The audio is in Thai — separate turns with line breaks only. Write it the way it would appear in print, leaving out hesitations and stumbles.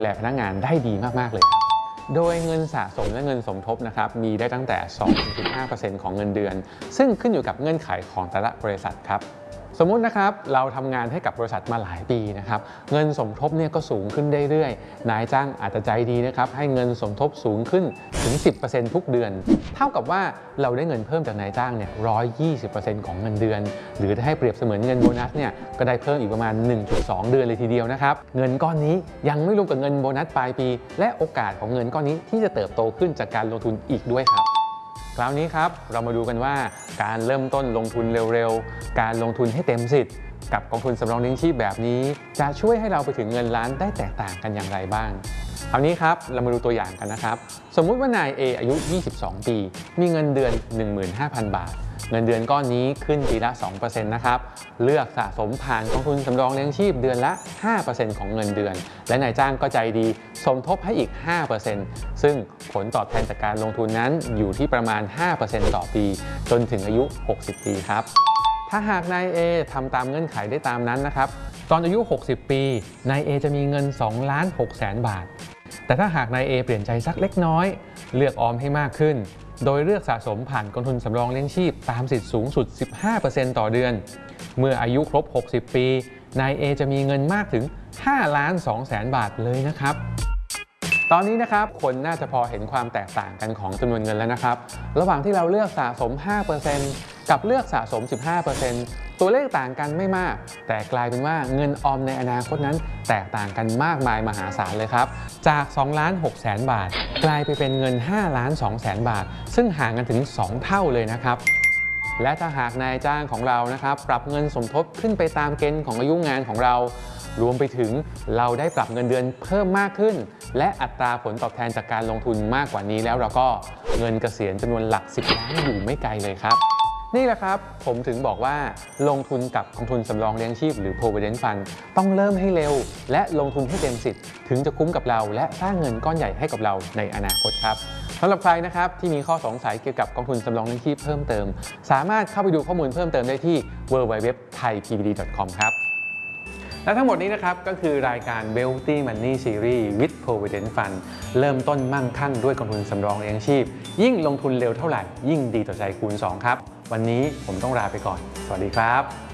และพนักงานได้ดีมากๆเลยครับโดยเงินสะสมและเงินสมทบนะครับมีได้ตั้งแต่ 2-15% ของเงินเดือนซึ่งขึ้นอยู่กับเงื่อนไขของแต่ละบริษัทครับสมมุตินะครับเราทำงานให้กับบริษัทมาหลายปีนะครับเงินสมทบเนี่ยก็สูงขึ้นเรื่อยๆนายจ้างอาจจะใจดีนะครับให้เงินสมทบสูงขึ้นถึง 10% ทุกเดือนเท่ากับว่าเราได้เงินเพิ่มจากนายจ้างเนี่ย 120% ของเงินเดือนหรือถ้าให้เปรียบเสมือนเงินโบนัสเนี่ยก็ได้เพิ่มอีกประมาณ 1.2 เดือนเลยทีเดียวนะครับเงินก้อนนี้ยังไม่รวมกับเงินโบนัสปลายปีและโอกาสของเงินก้อนนี้ที่จะเติบโตขึ้นจากการลงทุนอีกด้วยครับคราวนี้ครับเรามาดูกันว่าการเริ่มต้นลงทุนเร็วๆการลงทุนให้เต็มสิทธิ์กับกองทุนสำรองเลี้ยงชีพแบบนี้จะช่วยให้เราไปถึงเงินล้านได้แตกต่างกันอย่างไรบ้างคราวนี้ครับเรามาดูตัวอย่างกันนะครับสมมุติว่านาย A อายุ 22 ปีมีเงินเดือน 15,000 บาทเงินเดือนก้อนนี้ขึ้นปีละ 2% นะครับเลือกสะสมผ่านกองทุนสำรองเลี้ยงชีพเดือนละ 5% ของเงินเดือนและนายจ้างก็ใจดีสมทบให้อีก 5% ซึ่งผลตอบแทนจากการลงทุนนั้นอยู่ที่ประมาณ 5% ต่อปีจนถึงอายุ 60 ปีครับถ้าหากนาย A ทำตามเงื่อนไขได้ตามนั้นนะครับตอนอายุ 60 ปีนาย A จะมีเงิน 2,600,000 บาทแต่ถ้าหากนาย A เปลี่ยนใจสักเล็กน้อยเลือกออมให้มากขึ้นโดยเลือกสะสมผ่านกองทุนสำรองเลี้ยงชีพตามสิทธิ์สูงสุด 15% ต่อเดือนเมื่ออายุครบ 60 ปีนาย A จะมีเงินมากถึง 5,200,000 บาทเลยนะครับตอนนี้นะครับคนน่าจะพอเห็นความแตกต่างกันของจำนวนเงินแล้วนะครับระหว่างที่เราเลือกสะสม 5% กับเลือกสะสม 15%ตัวเลขต่างกันไม่มากแต่กลายเป็นว่าเงินออมในอนาคตนั้นแตกต่างกันมากมายมหาศาลเลยครับจาก 2,600,000 บาทกลายไปเป็นเงิน 5,200,000 บาทซึ่งห่างกันถึง 2 เท่าเลยนะครับและถ้าหากนายจ้างของเรานะครับปรับเงินสมทบขึ้นไปตามเกณฑ์ของอายุงานของเรารวมไปถึงเราได้ปรับเงินเดือนเพิ่มมากขึ้นและอัตราผลตอบแทนจากการลงทุนมากกว่านี้แล้วเราก็เงินเกษียณจำนวนหลัก10 ล้านอยู่ไม่ไกลเลยครับนี่แหละครับผมถึงบอกว่าลงทุนกับกองทุนสำรองเลี้ยงชีพหรือ Provident Fund ต้องเริ่มให้เร็วและลงทุนให้เต็มสิทธิ์ถึงจะคุ้มกับเราและสร้างเงินก้อนใหญ่ให้กับเราในอนาคตครับสำหรับใครนะครับที่มีข้อสงสัยเกี่ยวกับกองทุนสำรองเลี้ยงชีพเพิ่มเติมสามารถเข้าไปดูข้อมูลเพิ่มเติมได้ที่ www.thaipbd.com ครับและทั้งหมดนี้นะครับก็คือรายการ Wealthy Money Series with Provident Fund เริ่มต้นมั่งคั่งด้วยกองทุนสำรองเลี้ยงชีพยิ่งลงทุนเร็วเท่าไหร่ยิ่งดีต่อใจคูณ 2 ครับวันนี้ผมต้องลาไปก่อนสวัสดีครับ